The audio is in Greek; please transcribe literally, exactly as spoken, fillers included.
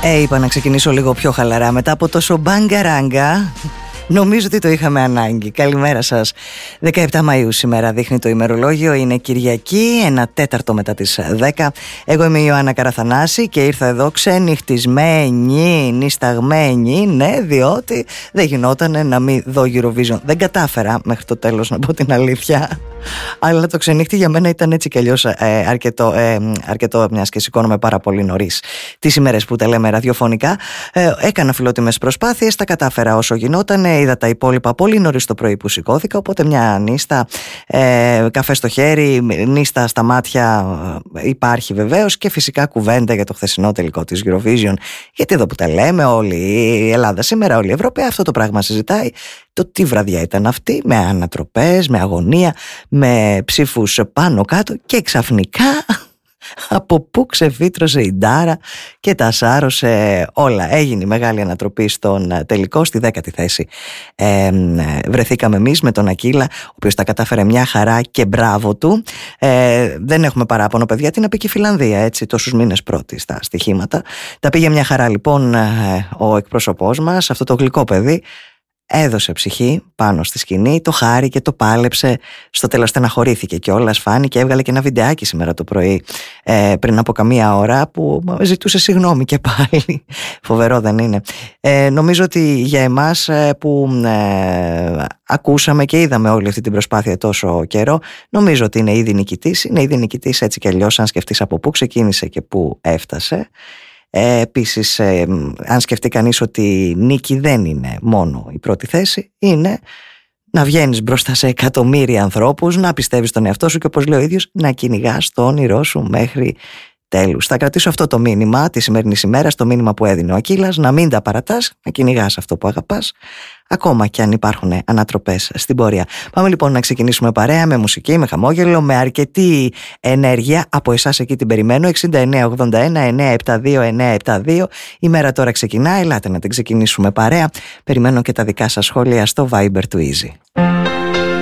Ε, είπα να ξεκινήσω λίγο πιο χαλαρά μετά από τόσο μπαγκαράγκα. Νομίζω ότι το είχαμε ανάγκη. Καλημέρα σας. δεκαεπτά Μαΐου σήμερα δείχνει το ημερολόγιο. Είναι Κυριακή, ένα τέταρτο μετά τις δέκα. Εγώ είμαι η Ιωάννα Καραθανάση και ήρθα εδώ ξενυχτισμένη, νησταγμένη. Ναι, διότι δεν γινόταν να μην δω Eurovision. Δεν κατάφερα μέχρι το τέλος, να πω την αλήθεια. Αλλά το ξενύχτη για μένα ήταν έτσι κι αλλιώς ε, αρκετό, ε, αρκετό, μιας και σηκώνομαι πάρα πολύ νωρίς τις ημέρες που τα λέμε ραδιοφωνικά. Ε, έκανα φιλότιμες προσπάθειες, τα κατάφερα όσο γινόταν. Είδα τα υπόλοιπα πολύ νωρίς το πρωί που σηκώθηκα. Οπότε μια νύστα, ε, καφέ στο χέρι, νύστα στα μάτια ε, υπάρχει βεβαίως. Και φυσικά κουβέντα για το χθεσινό τελικό της Eurovision. Γιατί εδώ που τα λέμε, όλη η Ελλάδα σήμερα, όλη η Ευρώπη, αυτό το πράγμα συζητάει. Το τι βραδιά ήταν αυτή, με ανατροπές, με αγωνία, με ψήφους πάνω κάτω και ξαφνικά από πού ξεφύτρωσε η Ντάρα και τα σάρωσε όλα. Έγινε η μεγάλη ανατροπή στον τελικό, στη δέκατη θέση ε, βρεθήκαμε εμείς με τον Ακύλα, ο οποίος τα κατάφερε μια χαρά και μπράβο του. Ε, δεν έχουμε παράπονο, παιδιά, τι να πει και η Φιλανδία, έτσι, τόσους μήνες πρώτη στα στοιχήματα. Τα πήγε μια χαρά λοιπόν ε, ο εκπρόσωπός μας, αυτό το γλυκό παιδί. Έδωσε ψυχή πάνω στη σκηνή, το χάρηκε, το πάλεψε, στο τέλος στεναχωρήθηκε κιόλας, φάνηκε, έβγαλε και ένα βιντεάκι σήμερα το πρωί ε, πριν από καμία ώρα που ζητούσε συγγνώμη και πάλι. Φοβερό δεν είναι? Ε, νομίζω ότι για εμάς ε, που ε, ακούσαμε και είδαμε όλη αυτή την προσπάθεια τόσο καιρό, νομίζω ότι είναι ήδη νικητής, είναι ήδη νικητής έτσι κι αλλιώς, αν σκεφτείς από πού ξεκίνησε και πού έφτασε. Ε, επίσης, ε, αν σκεφτεί κανείς ότι νίκη δεν είναι μόνο η πρώτη θέση, είναι να βγαίνεις μπροστά σε εκατομμύρια ανθρώπους, να πιστεύεις στον εαυτό σου και, όπως λέει ο ίδιος, να κυνηγάς το όνειρό σου μέχρι τέλους. Θα κρατήσω αυτό το μήνυμα τη σημερινή ημέρα, το μήνυμα που έδινε ο Ακύλας, να μην τα παρατάς, να κυνηγάς αυτό που αγαπάς, ακόμα και αν υπάρχουν ανατροπές στην πορεία. Πάμε λοιπόν να ξεκινήσουμε παρέα με μουσική, με χαμόγελο, με αρκετή ενέργεια. Από εσάς εκεί την περιμένω. Εξήντα εννέα ογδόντα ένα εννιακόσια εβδομήντα δύο εννιακόσια εβδομήντα δύο. Η μέρα τώρα ξεκινά. Ελάτε να την ξεκινήσουμε παρέα. Περιμένω και τα δικά σας σχόλια στο Viber του Easy.